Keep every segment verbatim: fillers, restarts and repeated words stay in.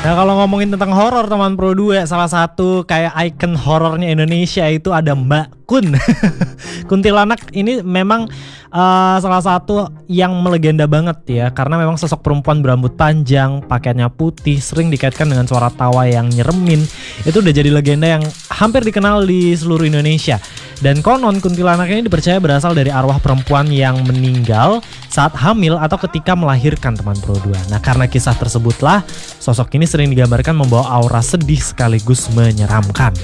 Nah kalau ngomongin tentang horor teman Pro dua, salah satu kayak icon horornya Indonesia itu ada Mbak Kun. Kuntilanak ini memang uh, salah satu yang melegenda banget ya, karena memang sosok perempuan berambut panjang, pakaiannya putih, sering dikaitkan dengan suara tawa yang nyeremin. Itu udah jadi legenda yang hampir dikenal di seluruh Indonesia. Dan konon kuntilanak ini dipercaya berasal dari arwah perempuan yang meninggal saat hamil atau ketika melahirkan teman Pro dua. Nah karena kisah tersebutlah sosok ini sering digambarkan membawa aura sedih sekaligus menyeramkan.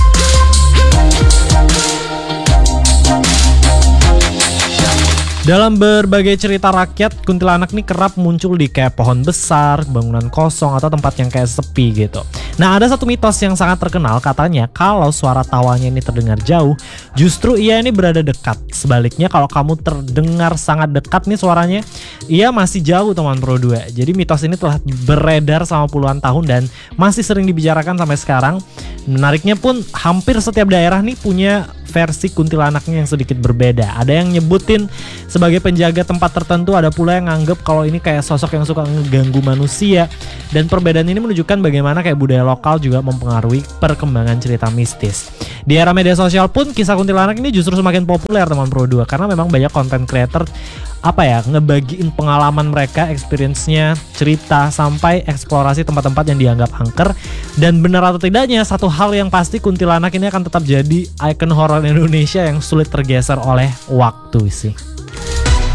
Dalam berbagai cerita rakyat, kuntilanak ini kerap muncul di kayak pohon besar, bangunan kosong, atau tempat yang kayak sepi gitu. Nah ada satu mitos yang sangat terkenal, katanya kalau suara tawanya ini terdengar jauh, justru ia ini berada dekat. Sebaliknya kalau kamu terdengar sangat dekat nih suaranya, ia masih jauh teman Pro dua. Jadi mitos ini telah beredar selama puluhan tahun dan masih sering dibicarakan sampai sekarang. Menariknya pun hampir setiap daerah nih punya versi kuntilanaknya yang sedikit berbeda. Ada yang nyebutin sebagai penjaga tempat tertentu, ada pula yang nganggep kalau ini kayak sosok yang suka ngeganggu manusia. Dan perbedaan ini menunjukkan bagaimana kayak budaya lokal juga mempengaruhi perkembangan cerita mistis. Di era media sosial pun kisah kuntilanak ini justru semakin populer teman Pro dua, karena memang banyak content creator apa ya ngebagiin pengalaman mereka, experience-nya, cerita, sampai eksplorasi tempat-tempat yang dianggap angker. Dan benar atau tidaknya, satu hal yang pasti kuntilanak ini akan tetap jadi icon horor Indonesia yang sulit tergeser oleh waktu sih.